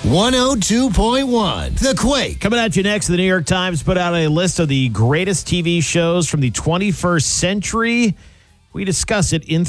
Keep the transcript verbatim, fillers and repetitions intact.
one oh two point one The Quake. Coming at you next, the New York Times put out a list of the greatest T V shows from the twenty-first century. We discuss it in